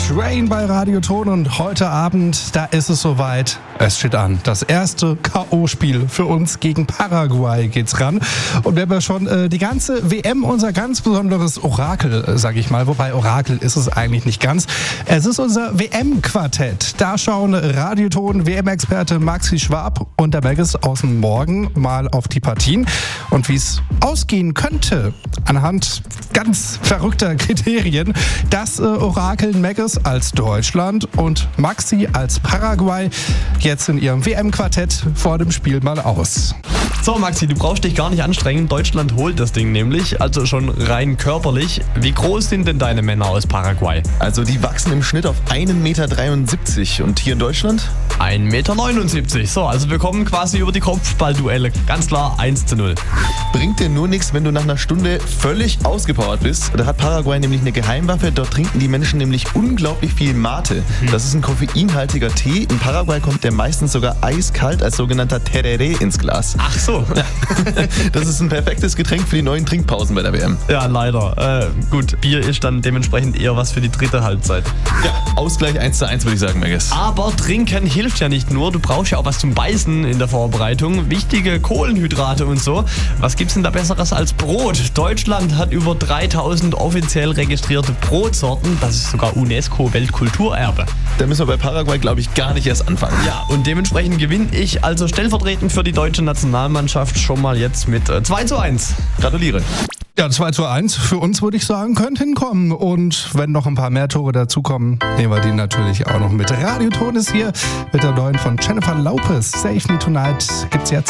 Train bei Radio Ton und heute Abend, da ist es soweit. Es steht an. Das erste K.O.-Spiel für uns gegen Paraguay geht's ran. Und wir haben ja schon die ganze WM unser ganz besonderes Orakel, sag ich mal. Wobei Orakel ist es eigentlich nicht ganz. Es ist unser WM-Quartett. Da schauen Radio Ton WM-Experte Maxi Schwab und der Maggis aus dem Morgen mal auf die Partien. Und wie es ausgehen könnte, anhand ganz verrückter Kriterien, das orakeln Maggis als Deutschland und Maxi als Paraguay jetzt in ihrem WM-Quartett vor dem Spiel mal aus. So Maxi, du brauchst dich gar nicht anstrengen. Deutschland holt das Ding nämlich, also schon rein körperlich. Wie groß sind denn deine Männer aus Paraguay? Also die wachsen im Schnitt auf 1,73 Meter. Und hier in Deutschland? 1,79 Meter. So, also wir kommen quasi über die Kopfballduelle. Ganz klar 1:0. Bringt dir nur nichts, wenn du nach einer Stunde völlig ausgepowert bist. Da hat Paraguay nämlich eine Geheimwaffe. Dort trinken die Menschen nämlich unglaublich viel Mate. Das ist ein koffeinhaltiger Tee. In Paraguay kommt der meistens sogar eiskalt als sogenannter Tereré ins Glas. Ach so. Das ist ein perfektes Getränk für die neuen Trinkpausen bei der WM. Ja, leider. Gut, Bier ist dann dementsprechend eher was für die dritte Halbzeit. Ja, Ausgleich 1:1 würde ich sagen, Maggis. Aber trinken hilft ja nicht nur. Du brauchst ja auch was zum Beißen in der Vorbereitung. Wichtige Kohlenhydrate und so. Was gibt's denn da Besseres als Brot? Deutschland hat über 3000 offiziell registrierte Brotsorten. Das ist sogar UNESCO-Weltkulturerbe. Da müssen wir bei Paraguay, glaube ich, gar nicht erst anfangen. Ja, und dementsprechend gewinne ich also stellvertretend für die deutsche Nationalmannschaft schon mal jetzt mit 2:1. Gratuliere. Ja, 2:1 für uns, würde ich sagen, könnte hinkommen. Und wenn noch ein paar mehr Tore dazukommen, nehmen wir die natürlich auch noch mit. Radio Ton ist hier mit der neuen von Jennifer Lopez. Save Me Tonight gibt's jetzt.